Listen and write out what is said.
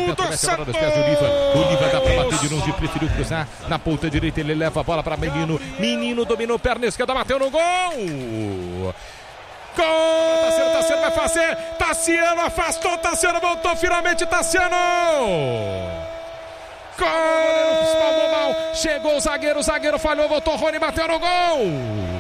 do Santos. Oliva dá pra bater de longe, preferiu cruzar na ponta direita, ele leva a bola pra Menino. Menino dominou, perna esquerda, bateu no gol. Gol! Tassiano vai fazer. Tassiano afastou, Tassiano voltou finalmente, Tassiano! Gol! Espalmou mal, chegou o zagueiro falhou, voltou, Rony bateu no gol!